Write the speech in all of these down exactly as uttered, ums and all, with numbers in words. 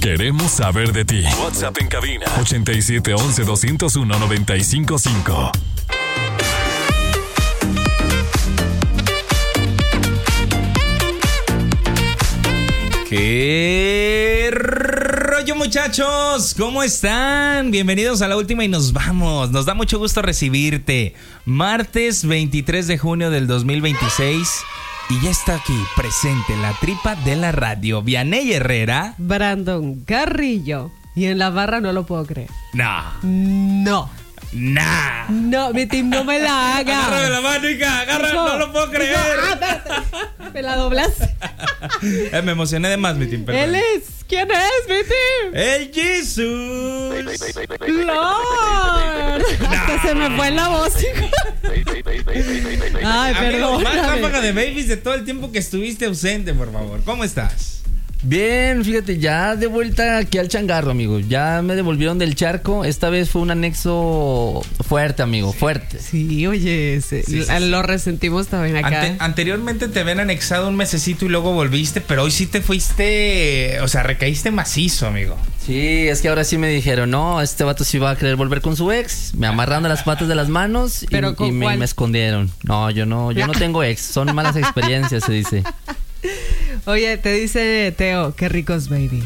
Queremos saber de ti. WhatsApp en cabina ochenta y siete once doscientos uno noventa y cinco cinco. ¿Qué rollo, muchachos? ¿Cómo están? Bienvenidos a La Última y nos vamos. Nos da mucho gusto recibirte. Martes veintitrés de junio del dos mil veintiséis. Y ya está aquí, presente, la tripa de la radio. Vianey Herrera. Brandon Carrillo. Y en la barra no lo puedo creer. No. No. Nah. No, mi team no me la haga. Agárrame la mano, hija. Agárrame, no lo puedo creer. Hijo, ah, me la doblaste. eh, me emocioné de más, mi team. Perdón. Él es. ¿Quién es, mi team? El Jesús. Lord. Hasta se me fue la voz, hijo. Ay, perdón. Más ráfaga de babies de todo el tiempo que estuviste ausente, por favor. ¿Cómo estás? Bien, fíjate, ya de vuelta aquí al changarro, amigo. Ya me devolvieron del charco. Esta vez fue un anexo fuerte, amigo, sí. fuerte. Sí, oye, sí, sí, sí, lo sí. resentimos también acá. Ante, anteriormente te habían anexado un mesecito y luego volviste, pero hoy sí te fuiste, o sea, recaíste macizo, amigo. Sí, es que ahora sí me dijeron, no, este vato sí va a querer volver con su ex. Me amarraron de las patas de las manos y, ¿Pero con y me, me escondieron. No, yo no, yo no tengo ex, son malas experiencias, se dice. Oye, te dice Teo, qué ricos babies.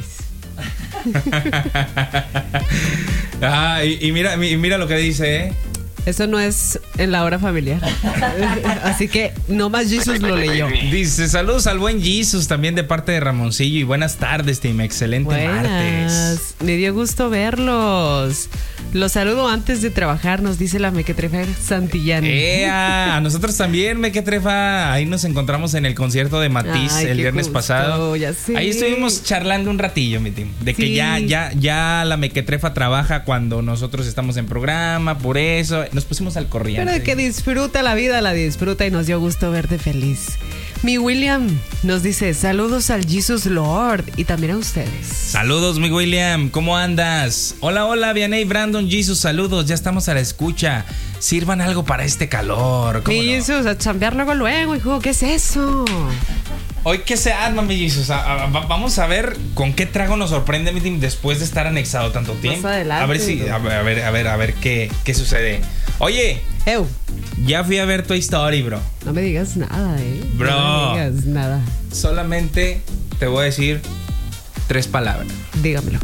ah, y, y mira, y mira lo que dice, ¿eh? Eso no es en la hora familiar. Así que nomás Jesus lo leyó. Dice, saludos al buen Jesus también de parte de Ramoncillo. Y buenas tardes, Tim. Excelente buenas. martes. Me dio gusto verlos. Los saludo antes de trabajar, nos dice la Mequetrefa Santillán. ¡Ea! A nosotros también, Mequetrefa. Ahí nos encontramos en el concierto de Matiz. Ay, el viernes justo, pasado. Ya sé. Ahí estuvimos charlando un ratillo, mi Tim. De que sí. ya, ya, ya la Mequetrefa trabaja cuando nosotros estamos en programa, por eso. Nos pusimos al corriente. Pero de que disfruta la vida, la disfruta y nos dio gusto verte feliz. Mi William nos dice, saludos al Jesus Lord y también a ustedes. Saludos, mi William, ¿cómo andas? Hola, hola, Vianey, Brandon, Jesus, saludos, ya estamos a la escucha. Sirvan algo para este calor. Mi no? Jesus, a chambear luego, luego, hijo, ¿qué es eso? Hoy que se arma, mi Jesus. A, a, vamos a ver con qué trago nos sorprende, mi team, después de estar anexado tanto tiempo. Más adelante. A ver si, a ver, a ver, a ver, a ver qué, qué sucede. Oye, Ew. ya fui a ver Toy Story, bro. No me digas nada, eh. Bro. No me digas nada. Solamente te voy a decir tres palabras. Dígamelo.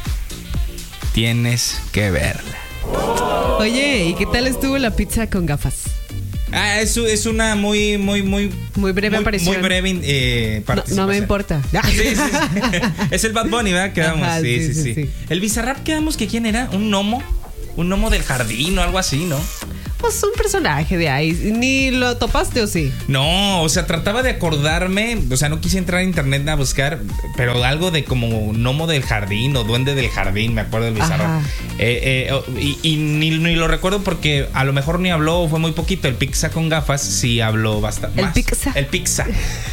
Tienes que verla. Oye, ¿y qué tal estuvo la pizza con gafas? Ah, es, es una muy, muy, muy... Muy breve muy, aparición. Muy breve eh, participación. No, no me importa. Sí, sí, sí. Es el Bad Bunny, ¿verdad? Quedamos. Ajá, sí, sí, sí, sí, sí, sí. El Bizarrap, quedamos que quién era, un gnomo. Un gnomo del jardín o algo así, ¿no? Pues un personaje de ahí. ¿Ni lo topaste o sí? No, o sea, trataba de acordarme. O sea, no quise entrar a internet a buscar, pero algo de como gnomo del jardín o duende del jardín, me acuerdo del Bizarrap. Eh, eh, y y ni, ni lo recuerdo porque a lo mejor ni habló, fue muy poquito. El Pizza con gafas sí habló bastante El más. Pizza. El Pizza.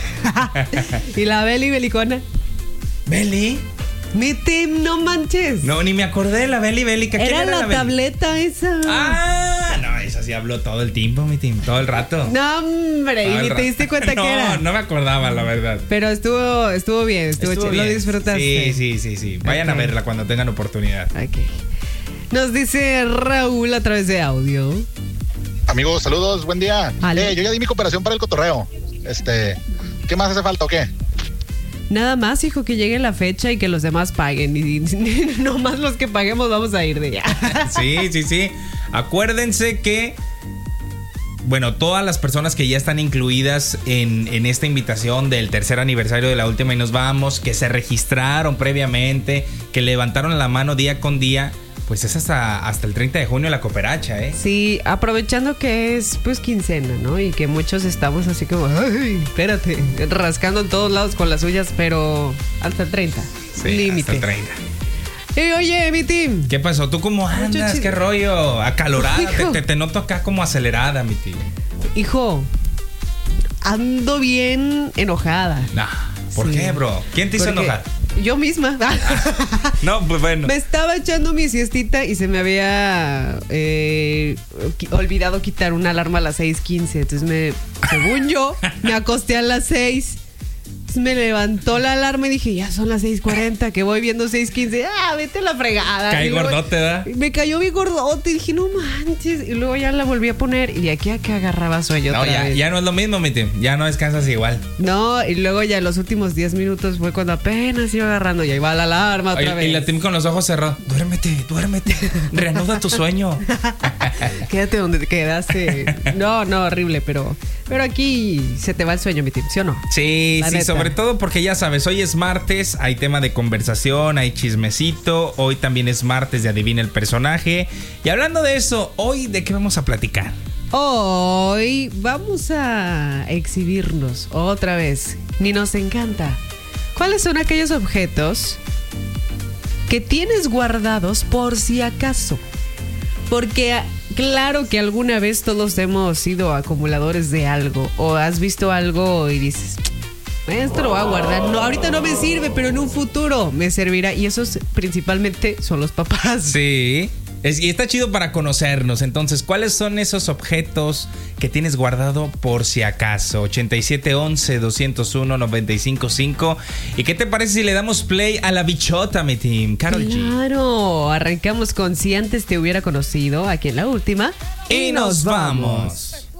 ¿Y la Beli Belicona? ¿Beli? Mi team, no manches. No, ni me acordé de la Beli Bélica. ¿Quién era, era la, la tableta esa. Ah, no, esa sí habló todo el tiempo, mi team, todo el rato. No, hombre, y ni te diste cuenta no, que era. No, no me acordaba, la verdad. Pero estuvo, estuvo bien, estuvo, estuvo chido. Lo disfrutaste. Sí, sí, sí, sí. Vayan okay. a verla cuando tengan oportunidad. Ok. Nos dice Raúl a través de audio. Amigos, saludos, buen día. Eh, yo ya di mi cooperación para el cotorreo. Este, ¿qué más hace falta o qué? Nada más, hijo, que llegue la fecha y que los demás paguen. Y, y no más los que paguemos vamos a ir de ya. Sí, sí, sí. Acuérdense que, bueno, todas las personas que ya están incluidas en, en esta invitación del tercer aniversario de La Última y nos vamos, que se registraron previamente, que levantaron la mano día con día, pues es hasta, hasta el treinta de junio la cooperacha, ¿eh? Sí, aprovechando que es pues quincena, ¿no? Y que muchos estamos así como, ay, espérate, rascando en todos lados con las suyas, pero hasta el treinta. Sí, límite. Hasta el treinta. Y oye, mi team. ¿Qué pasó? ¿Tú cómo andas? ¿Qué rollo? Acalorada, te, te, te noto acá como acelerada, mi team. Hijo, ando bien enojada. Nah, ¿por sí. qué, bro? ¿Quién te hizo Porque enojar? Yo misma. No, pues bueno. Me estaba echando mi siestita y se me había eh, olvidado quitar una alarma a las seis quince. Entonces me, según yo, me acosté a las seis. me levantó la alarma y dije, ya son las seis cuarenta, que voy viendo seis quince. Ah, vete a la fregada. Cae Y luego- gordote, ¿verdad? Me cayó bien gordote y dije, no manches. Y luego ya la volví a poner y de aquí a que agarraba sueño No, otra ya, vez. ya no es lo mismo, mi Tim. Ya no descansas igual. No, y luego ya los últimos diez minutos fue cuando apenas iba agarrando. Y ahí va la alarma otra Oye, vez. y la Tim con los ojos cerrados. Duérmete, duérmete. Reanuda tu sueño. Quédate donde te quedaste. No, no, horrible, pero, pero aquí se te va el sueño, mi Tim, ¿sí o no? Sí, La sí, neta. sobre todo porque ya sabes, hoy es martes, hay tema de conversación, hay chismecito, hoy también es martes de Adivina el Personaje. Y hablando de eso, hoy ¿de qué vamos a platicar? Hoy vamos a exhibirnos otra vez. Ni nos encanta. ¿Cuáles son aquellos objetos que tienes guardados por si acaso? Porque claro que alguna vez todos hemos sido acumuladores de algo. O has visto algo y dices, esto lo voy a guardar. No, ahorita no me sirve, pero en un futuro me servirá. Y esos principalmente son los papás. Sí. Es- y está chido para conocernos. Entonces, ¿cuáles son esos objetos que tienes guardado por si acaso? ochenta y siete once doscientos uno noventa y cinco cinco. ¿Y qué te parece si le damos play a la bichota, mi team? Karol G. Claro, arrancamos con Si antes te hubiera conocido, aquí en la última. Y nos vamos.